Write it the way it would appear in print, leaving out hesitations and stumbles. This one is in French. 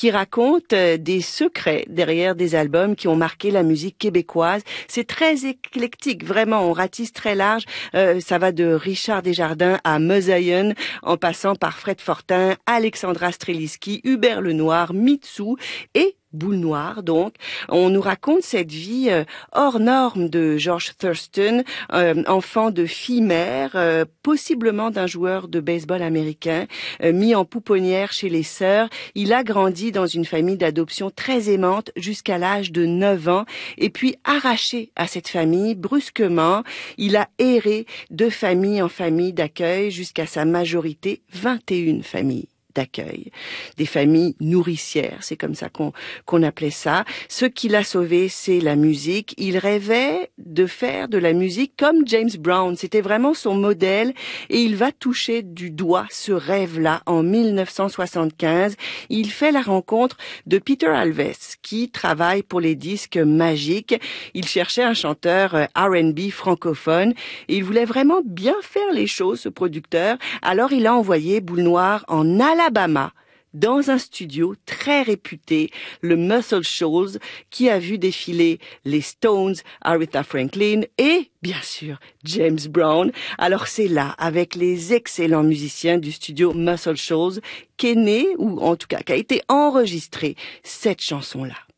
qui raconte des secrets derrière des albums qui ont marqué la musique québécoise. C'est très éclectique, vraiment, on ratisse très large. Ça va de Richard Desjardins à Mosaïen, en passant par Fred Fortin, Alexandra Streliski, Hubert Lenoir, Mitsou et Boule Noire, donc. On nous raconte cette vie hors norme de George Thurston, enfant de fille-mère, possiblement d'un joueur de baseball américain, mis en pouponnière chez les sœurs. Il a grandi dans une famille d'adoption très aimante jusqu'à l'âge de 9 ans, et puis arraché à cette famille, brusquement, il a erré de famille en famille d'accueil jusqu'à sa majorité, 21 familles d'accueil, des familles nourricières, c'est comme ça qu'on appelait ça. Ce qui l'a sauvé, c'est la musique. Il rêvait de faire de la musique comme James Brown, c'était vraiment son modèle, et il va toucher du doigt ce rêve-là en 1975. Il fait la rencontre de Peter Alves, qui travaille pour les disques Magic. Il cherchait un chanteur R&B francophone, et il voulait vraiment bien faire les choses, ce producteur. Alors il a envoyé Boule Noire en Alabama, dans un studio très réputé, le Muscle Shoals, qui a vu défiler les Stones, Aretha Franklin et, bien sûr, James Brown. Alors c'est là, avec les excellents musiciens du studio Muscle Shoals, qu'est née, ou en tout cas qu'a été enregistrée, cette chanson-là.